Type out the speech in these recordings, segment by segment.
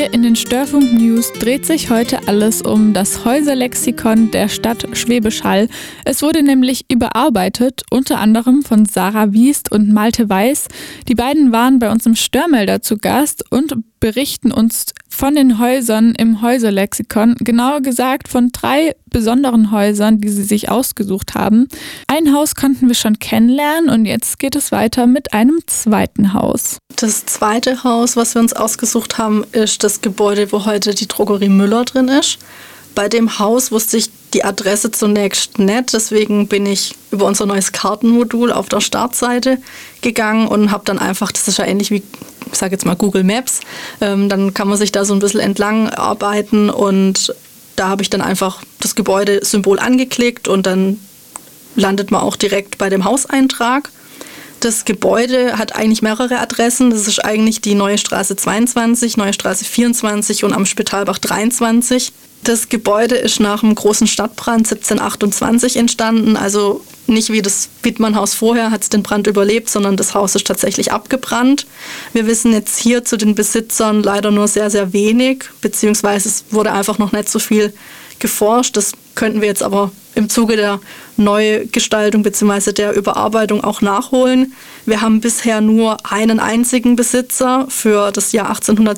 Hier in den Störfunk News dreht sich heute alles um das Häuserlexikon der Stadt Schwäbisch Hall. Es wurde nämlich überarbeitet, unter anderem von Sarah Wiest und Malte Weiß. Die beiden waren bei uns im Störmelder zu Gast und berichten uns von den Häusern im Häuserlexikon, genauer gesagt von 3 besonderen Häusern, die sie sich ausgesucht haben. Ein Haus konnten wir schon kennenlernen und jetzt geht es weiter mit einem zweiten Haus. Das zweite Haus, was wir uns ausgesucht haben, ist das Gebäude, wo heute die Drogerie Müller drin ist. Bei dem Haus wusste ich die Adresse zunächst nicht, deswegen bin ich über unser neues Kartenmodul auf der Startseite gegangen und habe dann einfach, das ist ja ähnlich wie, ich sage jetzt mal Google Maps, dann kann man sich da so ein bisschen entlang arbeiten und da habe ich dann einfach das Gebäudesymbol angeklickt und dann landet man auch direkt bei dem Hauseintrag. Das Gebäude hat eigentlich mehrere Adressen. Das ist eigentlich die Neue Straße 22, Neue Straße 24 und am Spitalbach 23. Das Gebäude ist nach dem großen Stadtbrand 1728 entstanden. Also nicht wie das Wittmann-Haus vorher hat es den Brand überlebt, sondern das Haus ist tatsächlich abgebrannt. Wir wissen jetzt hier zu den Besitzern leider nur sehr, sehr wenig, beziehungsweise es wurde einfach noch nicht so viel geforscht. Das könnten wir jetzt aber im Zuge der Neugestaltung bzw. der Überarbeitung auch nachholen. Wir haben bisher nur einen einzigen Besitzer für das Jahr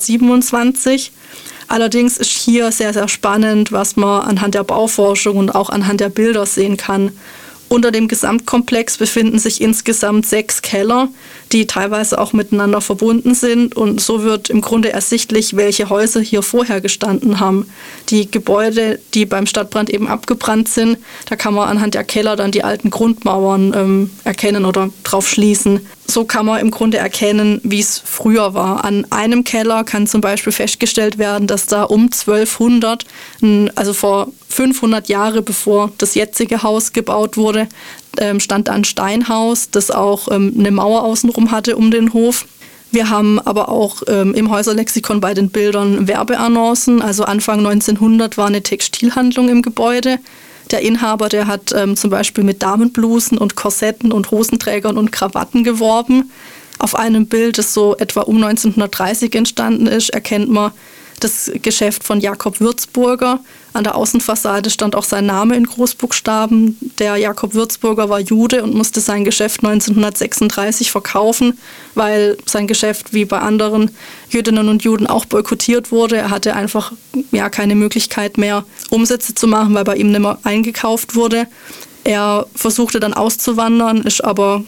1827. Allerdings ist hier sehr, sehr spannend, was man anhand der Bauforschung und auch anhand der Bilder sehen kann. Unter dem Gesamtkomplex befinden sich insgesamt 6 Keller, die teilweise auch miteinander verbunden sind. Und so wird im Grunde ersichtlich, welche Häuser hier vorher gestanden haben. Die Gebäude, die beim Stadtbrand eben abgebrannt sind, da kann man anhand der Keller dann die alten Grundmauern erkennen oder drauf schließen. So kann man im Grunde erkennen, wie es früher war. An einem Keller kann zum Beispiel festgestellt werden, dass da um 1200, also vor 500 Jahre bevor das jetzige Haus gebaut wurde, stand da ein Steinhaus, das auch eine Mauer außenrum hatte um den Hof. Wir haben aber auch im Häuserlexikon bei den Bildern Werbeannoncen. Also Anfang 1900 war eine Textilhandlung im Gebäude. Der Inhaber, der hat zum Beispiel mit Damenblusen und Korsetten und Hosenträgern und Krawatten geworben. Auf einem Bild, das so etwa um 1930 entstanden ist, erkennt man das Geschäft von Jakob Würzburger. An der Außenfassade stand auch sein Name in Großbuchstaben. Der Jakob Würzburger war Jude und musste sein Geschäft 1936 verkaufen, weil sein Geschäft wie bei anderen Jüdinnen und Juden auch boykottiert wurde. Er hatte einfach keine Möglichkeit mehr, Umsätze zu machen, weil bei ihm nicht mehr eingekauft wurde. Er versuchte dann auszuwandern, ist aber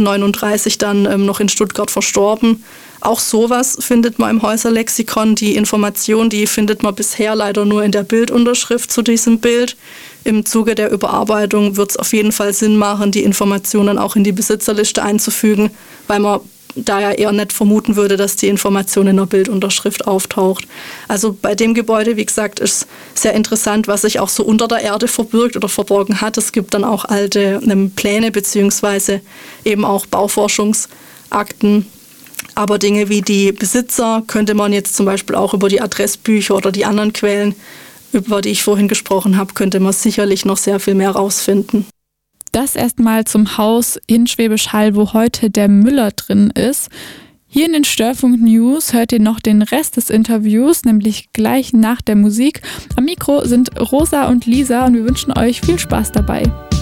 1939 dann noch in Stuttgart verstorben. Auch sowas findet man im Häuserlexikon. Die Information, die findet man bisher leider nur in der Bildunterschrift zu diesem Bild. Im Zuge der Überarbeitung wird es auf jeden Fall Sinn machen, die Informationen auch in die Besitzerliste einzufügen, weil man da ja eher nicht vermuten würde, dass die Information in der Bildunterschrift auftaucht. Also bei dem Gebäude, wie gesagt, ist sehr interessant, was sich auch so unter der Erde verbirgt oder verborgen hat. Es gibt dann auch alte Pläne beziehungsweise eben auch Bauforschungsakten. Aber Dinge wie die Besitzer könnte man jetzt zum Beispiel auch über die Adressbücher oder die anderen Quellen, über die ich vorhin gesprochen habe, könnte man sicherlich noch sehr viel mehr rausfinden. Das erstmal zum Haus in Schwäbisch Hall, wo heute der Müller drin ist. Hier in den Störfunk News hört ihr noch den Rest des Interviews, nämlich gleich nach der Musik. Am Mikro sind Rosa und Lisa und wir wünschen euch viel Spaß dabei.